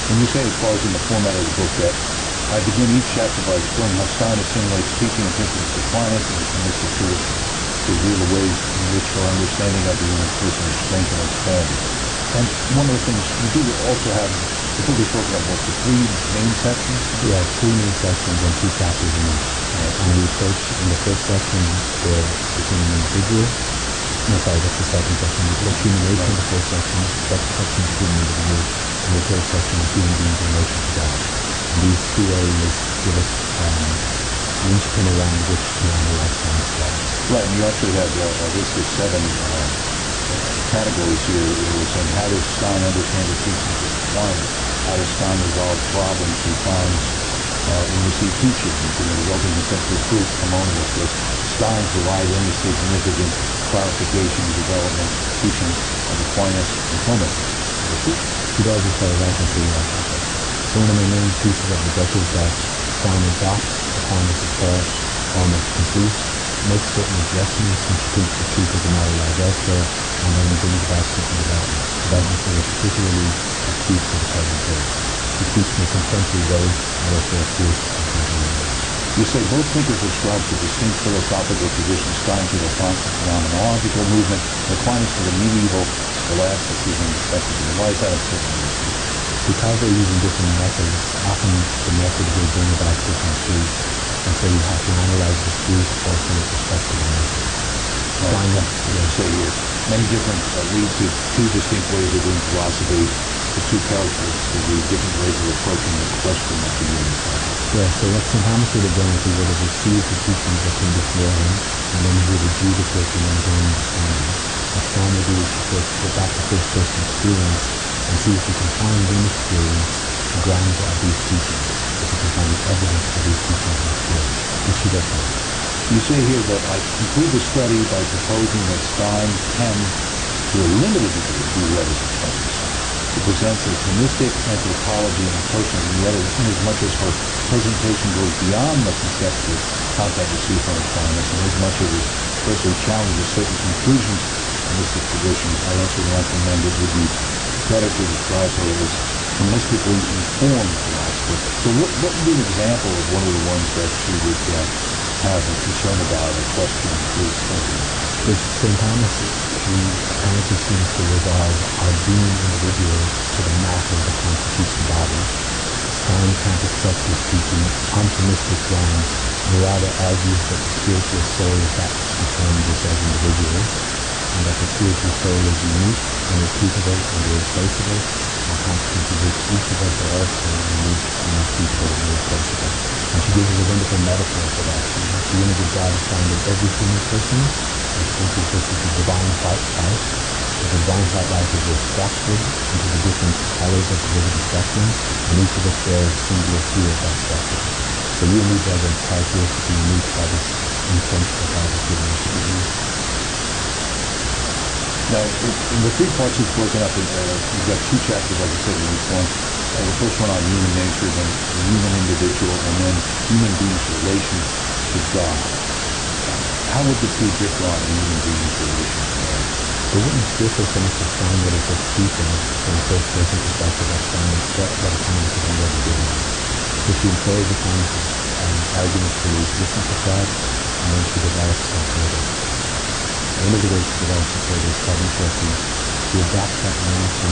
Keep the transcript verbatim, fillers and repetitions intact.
And you say, as far as in the format of the book, that I begin each chapter by exploring how Stein assimilates teaching and principles of Aquinas and the Thomistic tradition to reveal the ways in which her understanding of the human person is strengthened and expanded. And one of the things you do also have, the book is broken up into three main sections. Yeah, three main sections and two chapters in each. Uh, on the approach, in the first section, the becoming an individual. No, sorry, that's the second section. The approach human nature in the first section, the second section becoming an individual, and the third section is human beings in relation to God. And these two areas give us um, linchpin around which to analyze Stein's thought. Right, and you actually have a, a list of seven uh, categories here. It was saying, how does Stein understand the teachings of Aquinas? How does Stein resolve problems he finds uh, in received teachings and the resulting conceptual proof harmonious with Stein provide any significant clarification and development teachings of Aquinas and Thomism? He does this very well, so one of the main pieces of the book is that Stein adopts Aquinas' thought almost complete, makes certain adjustments and speaks the truth of the matter lies elsewhere, and then brings about certain developments. Developments that are particularly acute for the present day. He speaks in a contemporary way, and therefore appeals to contemporary way. You say both thinkers ascribe to distinct philosophical positions, Stein to the phenomenological movement, Aquinas to the medieval scholasticism, respectively. Why is that important? Because they're using different methods, often the method will bring about different truths, and so you have to analyze the truth also with respect to the method. Right. You say here, many different uh, lead to two distinct ways of doing philosophy, the two characteristics, the different ways of approaching the question of the universe. Yeah, so what Saint Thomas would have done is he would have received the teachings that came before him, and then he would adjudicate them in his own understanding. What Stein would do is he takes go back to first person experience and see if he can find in experience the grounds of these teachings, if he can find evidence for these teachings in experience, which he does not. You say here that I conclude the study by proposing that Stein can, to a limited degree, be read as a Thomist. It presents a Thomistic anthropology and approach, and yet inasmuch as her presentation goes beyond the conceptual contact received from Aquinas, and as much as it especially challenges certain conclusions in Thomistic tradition, I also recommend it would be better to describe her as Thomistically informed philosopher. So what, what would be an example of one of the ones that she would uh, have a concern about, a question is thinking? With Saint Thomas, he apparently seems to resolve our being individual to the matter that constitutes the body. Stein can't accept this teaching on Thomistic grounds, and rather argues that the spiritual soul is that which determines us as individuals, and that the spiritual soul is unique, irrepeatable, and irreplaceable, and consequently which each of us are also unique, irrepeatable, and irreplaceable. And she gives us a wonderful metaphor for that. The image of God is found in every human person, and she thinks this is the divine light. The divine light is refracted into the different colors of the visible spectrum, and each of us bears a singular hue of that spectrum. So you and me, brethren, characteristically unique by this intent that God has given us to be. Now, in the three parts it's broken up, in, uh, you've got two chapters, like I said, in each one. Uh, the first one on human nature, then the human individual, and then human beings' relation to God. How would the two differ on a human being's relation to God? They wouldn't differ so much as Stein would have just speaking from the first person perspective that Stein that Aquinas has already given us. So she employs Aquinas' um, arguments for the existence of God, and then she develops them further. One of the ways she develops it further is quite interesting. She adapts that name from